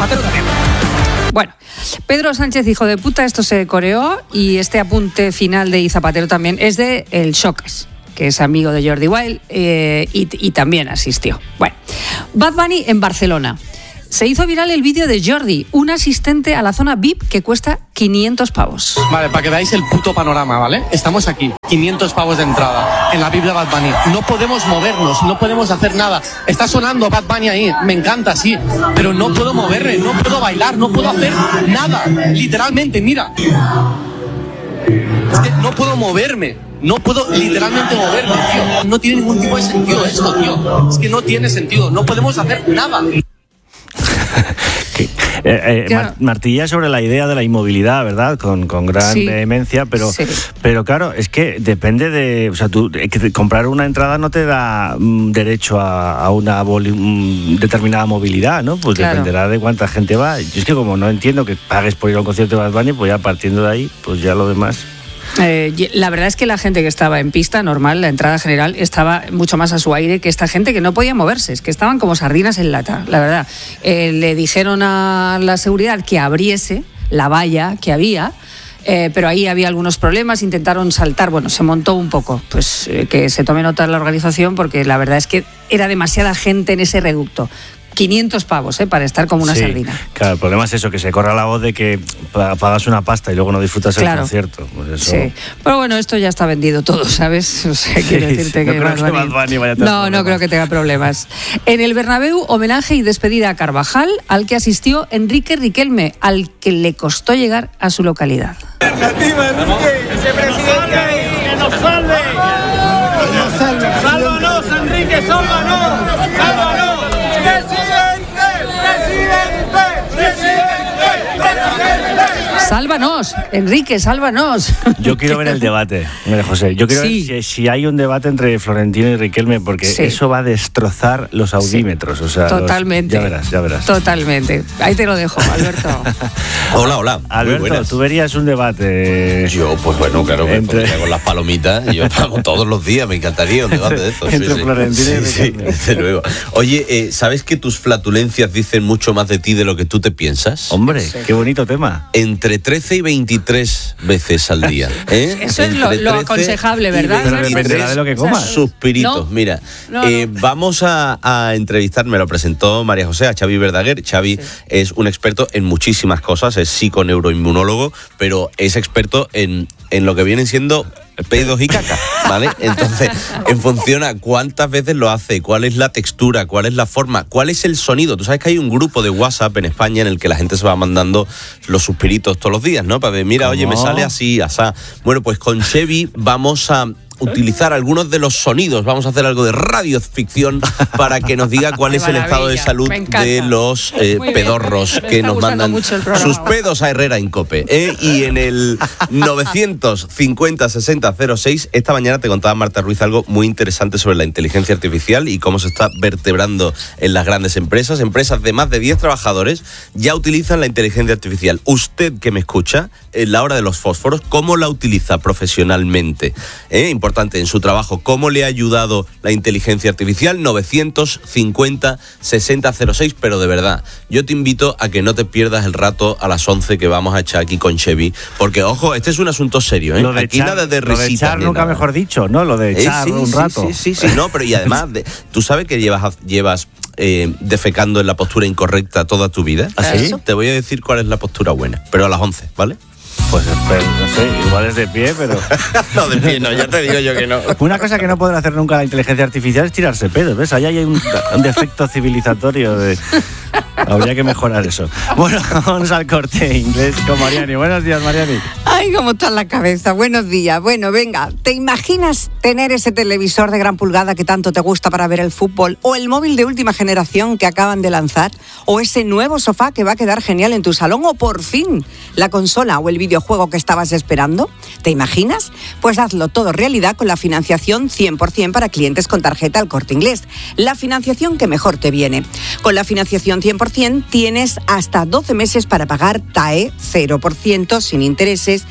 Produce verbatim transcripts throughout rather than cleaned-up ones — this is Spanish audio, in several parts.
Zapatero también. Bueno, Pedro Sánchez, hijo de puta, esto se coreó, y este apunte final de Zapatero también es de el Shocas, que es amigo de Jordi Wild, eh, y, y también asistió. Bueno, Bad Bunny en Barcelona. Se hizo viral el vídeo de Jordi, un asistente a la zona V I P que cuesta quinientos pavos. Vale, para que veáis el puto panorama, ¿vale? Estamos aquí, quinientos pavos de entrada, en la V I P de Bad Bunny. No podemos movernos, no podemos hacer nada. Está sonando Bad Bunny ahí, me encanta, sí, pero no puedo moverme, no puedo bailar, no puedo hacer nada. Literalmente, mira. Es que no puedo moverme. No puedo literalmente moverme, tío. No tiene ningún tipo de sentido esto, tío. Es que no tiene sentido, no podemos hacer nada. que, eh, eh, claro. Mar- martilla sobre la idea de la inmovilidad, ¿verdad? Con, con gran sí. vehemencia, pero, sí. pero claro, es que depende de... O sea, tú, que comprar una entrada no te da mm, derecho a, a una boli, mm, determinada movilidad, ¿no? Pues claro. dependerá de cuánta gente va. Yo es que como no entiendo que pagues por ir a un concierto de Bad Bunny, pues ya partiendo de ahí, pues ya lo demás... Eh, la verdad es que la gente que estaba en pista normal, la entrada general, estaba mucho más a su aire que esta gente que no podía moverse, es que estaban como sardinas en lata, la verdad. Eh, le dijeron a la seguridad que abriese la valla que había, eh, pero ahí había algunos problemas, intentaron saltar, bueno, se montó un poco, pues eh, que se tome nota la organización, porque la verdad es que era demasiada gente en ese reducto. quinientos pavos, ¿eh? Para estar como una sí, sardina. Claro, el problema es eso, que se corra la voz de que pagas una pasta y luego no disfrutas claro. el concierto. Pues eso... Sí, pero bueno, esto ya está vendido todo, ¿sabes? O sea, quiero sí, decirte sí. que... No creo que Bad Bunny vaya a tener No, problemas. No creo que tenga problemas. En el Bernabéu, homenaje y despedida a Carvajal, al que asistió Enrique Riquelme, al que le costó llegar a su localidad. ¡Viva Enrique! ¡Ese presidente ahí! ¡Que nos salve! ¡Que nos salve! ¡Sálvanos, Enrique! ¡Sálvanos! ¡Sálvanos! Sálvanos, Enrique, sálvanos. Yo quiero ver el debate, María José. Yo quiero sí. ver si, si hay un debate entre Florentino y Riquelme, porque sí. eso va a destrozar los audímetros. Sí. O sea, totalmente. Los, ya verás, ya verás. Totalmente. Ahí te lo dejo, Alberto. Hola, hola. Alberto, tú verías un debate. Yo, pues bueno, claro, me entre... pondría con las palomitas. Yo pago todos los días, me encantaría un debate de estos. Entre sí, Florentino sí. y Riquelme. Sí, desde luego. Oye, eh, ¿sabes que tus flatulencias dicen mucho más de ti de lo que tú te piensas? Hombre, sí. qué bonito tema. Entre trece y veintitrés veces al día. ¿eh? Eso es lo, lo aconsejable, ¿verdad? Pero dependerá de lo que comas. Suspiritos. No, Mira, no, eh, no. vamos a, a entrevistar, me lo presentó María José, a Xavi Verdaguer. Xavi sí. es un experto en muchísimas cosas, es psiconeuroinmunólogo, pero es experto en, en lo que vienen siendo pedos y caca, ¿vale? Entonces, en función a cuántas veces lo hace, cuál es la textura, cuál es la forma, cuál es el sonido. Tú sabes que hay un grupo de WhatsApp en España en el que la gente se va mandando los suspiritos todos los días, ¿no? Para ver, mira, ¿cómo? Oye, me sale así, asá. Bueno, pues con Xavi vamos a utilizar algunos de los sonidos, vamos a hacer algo de radioficción para que nos diga cuál es el estado de salud de los eh, pedorros bien, que nos mandan sus pedos a Herrera en COPE. ¿eh? Y en el novecientos cincuenta sesenta cero seis, esta mañana te contaba Marta Ruiz algo muy interesante sobre la inteligencia artificial y cómo se está vertebrando en las grandes empresas. Empresas de más de diez trabajadores ya utilizan la inteligencia artificial. Usted que me escucha, en la hora de los fósforos, ¿cómo la utiliza profesionalmente? ¿Eh? Importante en su trabajo, ¿cómo le ha ayudado la inteligencia artificial? novecientos cincuenta sesenta cero seis, pero de verdad, yo te invito a que no te pierdas el rato a las once que vamos a echar aquí con Xavi, porque ojo, este es un asunto serio, ¿eh? Lo de aquí echar, nada de risita. Lo de echar nunca nada. Mejor dicho, ¿no? Lo de echar eh, sí, un sí, rato. Sí, sí, sí, sí, no, pero y además, de, tú sabes que llevas, llevas eh, defecando en la postura incorrecta toda tu vida. ¿Así? ¿Sí? Te voy a decir cuál es la postura buena, pero a las once, ¿vale? Pues no sé, igual es de pie, pero... No, de pie no, ya te digo yo que no. Una cosa que no podrá hacer nunca la inteligencia artificial es tirarse pedos, ¿ves? Ahí hay un, un defecto civilizatorio de... Habría que mejorar eso. Bueno, vamos al Corte Inglés con Mariani. Buenos días, Mariani. Ay, cómo está la cabeza. Buenos días. Bueno, venga, ¿te imaginas tener ese televisor de gran pulgada que tanto te gusta para ver el fútbol? ¿O el móvil de última generación que acaban de lanzar? ¿O ese nuevo sofá que va a quedar genial en tu salón? ¿O por fin la consola o el videojuego que estabas esperando? ¿Te imaginas? Pues hazlo todo realidad con la financiación cien por ciento para clientes con tarjeta El Corte Inglés. La financiación que mejor te viene. Con la financiación cien por ciento tienes hasta doce meses para pagar T A E cero por ciento sin intereses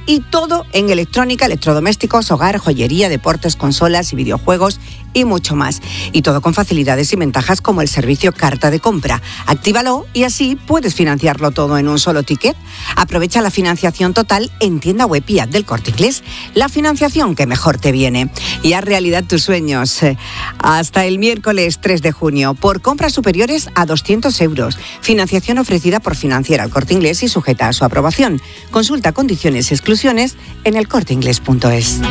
y todo en electrónica, electrodomésticos, hogar, joyería, deportes, consolas y videojuegos y mucho más. Y todo con facilidades y ventajas como el servicio Carta de Compra. Actívalo y así puedes financiarlo todo en un solo ticket. Aprovecha la financiación total en tienda web y app del Corte Inglés. La financiación que mejor te viene. Y haz realidad tus sueños. Hasta el miércoles tres de junio. Por compras superiores a doscientos euros. Financiación ofrecida por Financiera El Corte Inglés y sujeta a su aprobación. Consulta condiciones y exclusiones en el corte inglés punto es.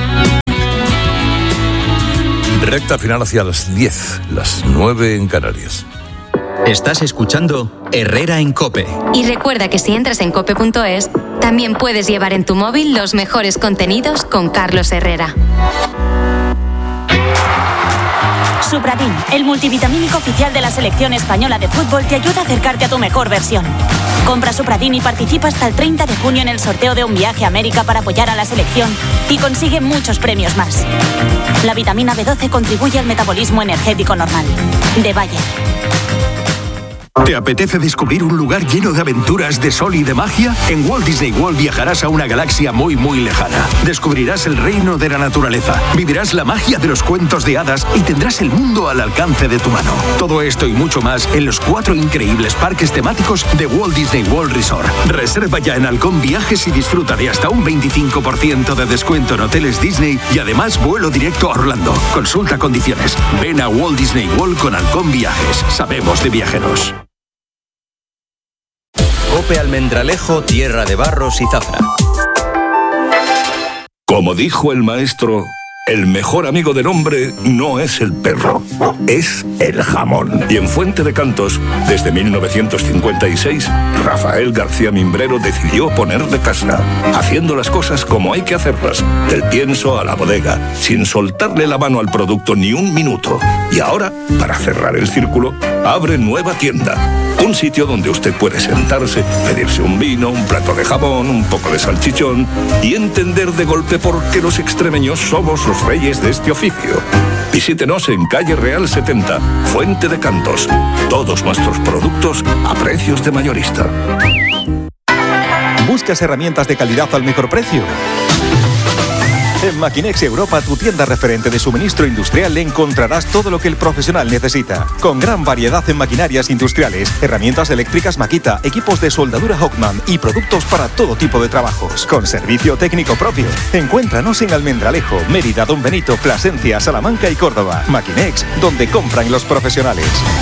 Recta final hacia las diez, las nueve en Canarias. Estás escuchando Herrera en COPE. Y recuerda que si entras en cope punto es, también puedes llevar en tu móvil los mejores contenidos con Carlos Herrera. Supradin, el multivitamínico oficial de la selección española de fútbol, te ayuda a acercarte a tu mejor versión. Compra Supradin y participa hasta el treinta de junio en el sorteo de un viaje a América para apoyar a la selección y consigue muchos premios más. La vitamina B doce contribuye al metabolismo energético normal. De Bayer. ¿Te apetece descubrir un lugar lleno de aventuras, de sol y de magia? En Walt Disney World viajarás a una galaxia muy muy lejana. Descubrirás el reino de la naturaleza, vivirás la magia de los cuentos de hadas y tendrás el mundo al alcance de tu mano. Todo esto y mucho más en los cuatro increíbles parques temáticos de Walt Disney World Resort. Reserva ya en Halcón Viajes y disfruta de hasta un veinticinco por ciento de descuento en hoteles Disney y además vuelo directo a Orlando. Consulta condiciones. Ven a Walt Disney World con Halcón Viajes. Sabemos de viajeros. COPE Almendralejo, tierra de barros y zafra. Como dijo el maestro, el mejor amigo del hombre no es el perro, es el jamón. Y en Fuente de Cantos, desde mil novecientos cincuenta y seis, Rafael García Mimbrero decidió poner de casa, haciendo las cosas como hay que hacerlas, del pienso a la bodega, sin soltarle la mano al producto ni un minuto. Y ahora, para cerrar el círculo, abre nueva tienda. Un sitio donde usted puede sentarse, pedirse un vino, un plato de jamón, un poco de salchichón y entender de golpe por qué los extremeños somos los reyes de este oficio. Visítenos en calle Real setenta, Fuente de Cantos. Todos nuestros productos a precios de mayorista. ¿Buscas herramientas de calidad al mejor precio? En Maquinex Europa, tu tienda referente de suministro industrial, encontrarás todo lo que el profesional necesita. Con gran variedad en maquinarias industriales, herramientas eléctricas Makita, equipos de soldadura Hockman y productos para todo tipo de trabajos. Con servicio técnico propio. Encuéntranos en Almendralejo, Mérida, Don Benito, Plasencia, Salamanca y Córdoba. Maquinex, donde compran los profesionales.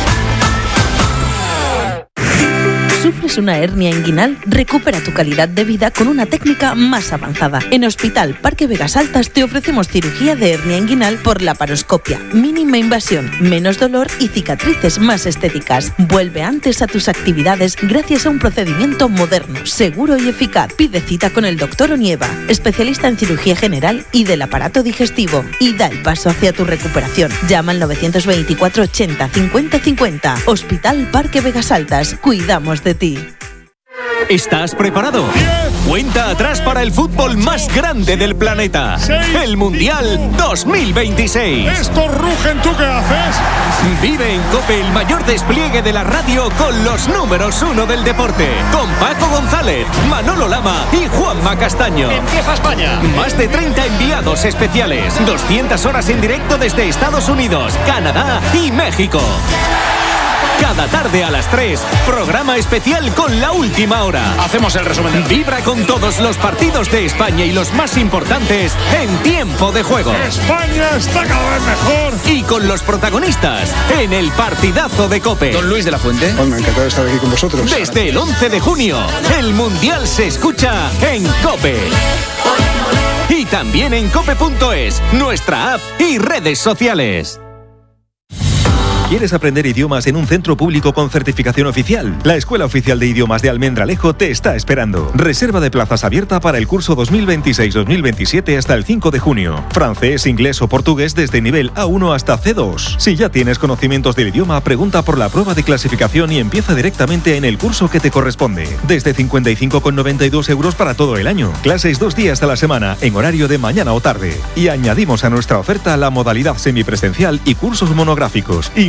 ¿Sufres una hernia inguinal? Recupera tu calidad de vida con una técnica más avanzada. En Hospital Parque Vegas Altas te ofrecemos cirugía de hernia inguinal por laparoscopia, mínima invasión, menos dolor y cicatrices más estéticas. Vuelve antes a tus actividades gracias a un procedimiento moderno, seguro y eficaz. Pide cita con el doctor Onieva, especialista en cirugía general y del aparato digestivo, y da el paso hacia tu recuperación. Llama al novecientos veinticuatro ochenta cincuenta cincuenta. Hospital Parque Vegas Altas. Cuidamos de ti. ¿Estás preparado? Cuenta atrás para el fútbol más grande del planeta. El Mundial dos mil veintiséis. ¡Estos rugen! ¿Tú qué haces? Vive en COPE el mayor despliegue de la radio con los números uno del deporte. Con Paco González, Manolo Lama y Juanma Castaño. ¡Empieza España! Más de treinta enviados especiales. doscientas horas en directo desde Estados Unidos, Canadá y México. Cada tarde a las tres, programa especial con la última hora. Hacemos el resumen. Vibra con todos los partidos de España y los más importantes en tiempo de juego. España está cada vez mejor. Y con los protagonistas en el partidazo de COPE. Don Luis de la Fuente. Pues me ha encantado estar aquí con vosotros. Desde el once de junio, el Mundial se escucha en COPE. Y también en cope punto es, nuestra app y redes sociales. ¿Quieres aprender idiomas en un centro público con certificación oficial? La Escuela Oficial de Idiomas de Almendralejo te está esperando. Reserva de plazas abierta para el curso dos mil veintiséis dos mil veintisiete hasta el cinco de junio. Francés, inglés o portugués desde nivel A uno hasta C dos. Si ya tienes conocimientos del idioma, pregunta por la prueba de clasificación y empieza directamente en el curso que te corresponde. Desde cincuenta y cinco con noventa y dos euros para todo el año. Clases dos días a la semana en horario de mañana o tarde. Y añadimos a nuestra oferta la modalidad semipresencial y cursos monográficos.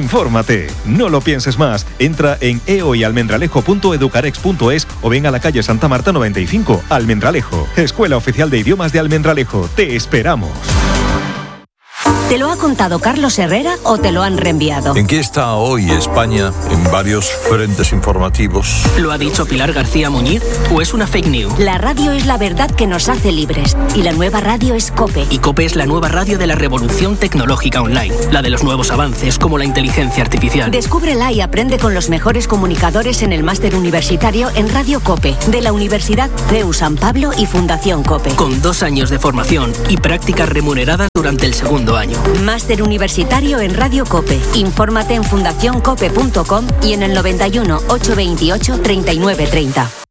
Infórmate, no lo pienses más. Entra en eoyalmendralejo punto educarex punto es o ven a la calle Santa Marta noventa y cinco, Almendralejo. Escuela Oficial de Idiomas de Almendralejo. Te esperamos. ¿Te lo ha contado Carlos Herrera o te lo han reenviado? ¿En qué está hoy España en varios frentes informativos? ¿Lo ha dicho Pilar García Muñiz o es una fake news? La radio es la verdad que nos hace libres y la nueva radio es COPE. Y COPE es la nueva radio de la revolución tecnológica online, la de los nuevos avances como la inteligencia artificial. Descúbrela y aprende con los mejores comunicadores en el máster universitario en Radio COPE de la Universidad C E U San Pablo y Fundación COPE. Con dos años de formación y prácticas remuneradas durante el segundo año. Máster universitario en Radio COPE. Infórmate en fundación cope punto com y en el noventa y uno, ochocientos veintiocho, treinta y nueve treinta.